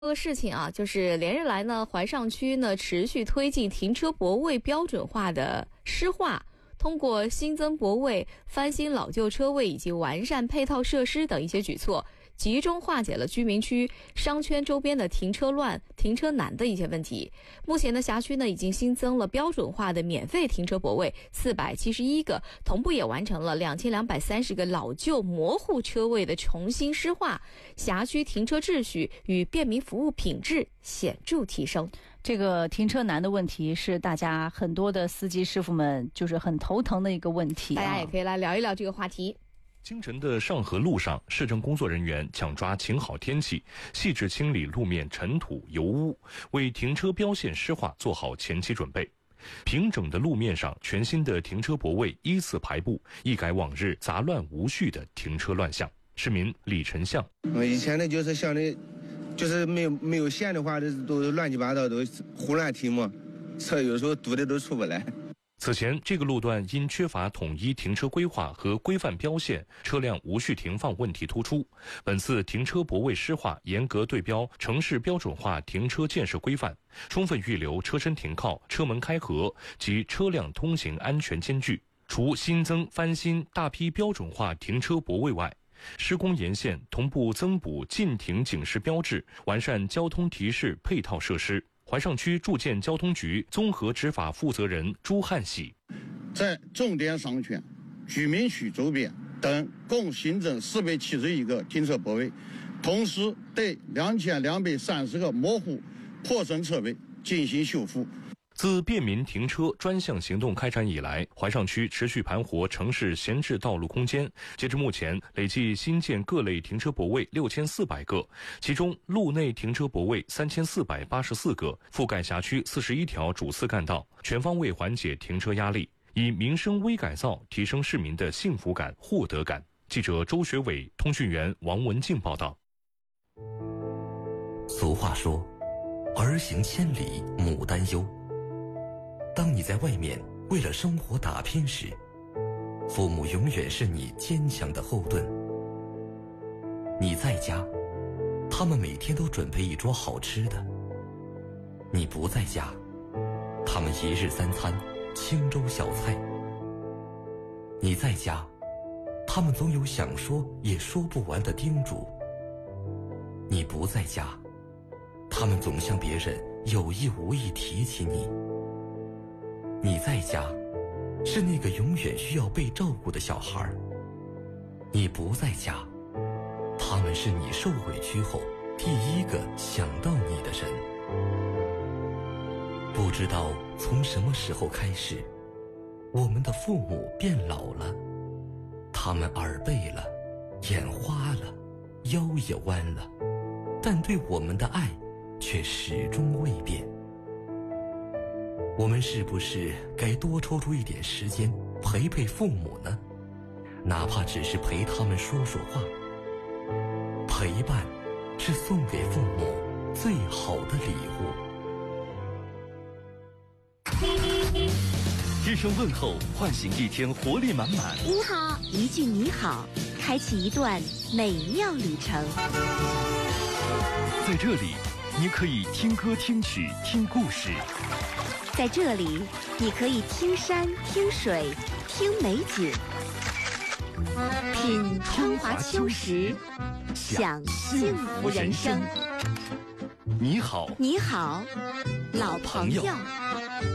这个事情啊，就是连日来呢，淮上区呢持续推进停车泊位标准化的施划，通过新增泊位、翻新老旧车位以及完善配套设施等一些举措，集中化解了居民区商圈周边的停车乱、停车难的一些问题。目前的辖区呢，已经新增了标准化的免费停车泊位471个，同步也完成了2230个老旧模糊车位的重新施划，辖区停车秩序与便民服务品质显著提升。 这个停车难的问题是大家很多的司机师傅们就是很头疼的一个问题， 大家也可以来聊一聊这个话题。 清晨的上河路上，市政工作人员抢抓晴好天气，细致清理路面尘土油污，为停车标线施划做好前期准备。平整的路面上，全新的停车泊位依次排布，一改往日杂乱无序的停车乱象。市民李晨相， 以前的就是像那，就是没有线的话，这都乱七八糟，都胡乱停嘛，车有时候堵的都出不来。 此前，这个路段因缺乏统一停车规划和规范标线，车辆无序停放问题突出。本次停车泊位施划严格对标城市标准化停车建设规范，充分预留车身停靠、车门开合及车辆通行安全间距。除新增翻新大批标准化停车泊位外，施工沿线同步增补禁停警示标志，完善交通提示配套设施。淮上区住建交通局综合执法负责人朱汉喜， 在重点商圈、居民区周边等共新增471个停车泊位，同时对2230个模糊破损车位进行修复。 自便民停车专项行动开展以来，淮上区持续盘活城市闲置道路空间。截至目前，累计新建各类停车泊位6400个，其中路内停车泊位3484个，覆盖辖区41条主次干道，全方位缓解停车压力，以民生微改造提升市民的幸福感、获得感。记者周学伟，通讯员王文静报道。 俗话说，儿行千里母担忧。当你在外面为了生活打拼时，父母永远是你坚强的后盾。你在家，他们每天都准备一桌好吃的；你不在家，他们一日3餐清粥小菜。你在家，他们总有想说也说不完的叮嘱；你不在家，他们总向别人有意无意提起你。你在家，是那个永远需要被照顾的小孩；你不在家，他们是你受委屈后第一个想到你的人。不知道从什么时候开始，我们的父母变老了，他们耳背了，眼花了，腰也弯了，但对我们的爱却始终未变。我们是不是该多抽出一点时间陪陪父母呢？哪怕只是陪他们说说话。陪伴是送给父母最好的礼物。 一声问候唤醒一天活力满满。 你好，一句你好，开启一段美妙旅程。 在这里，你可以听歌听曲听故事。 在这里，你可以听山听水听美景，品春华秋实，享幸福人生。 你好， 你好，老朋友。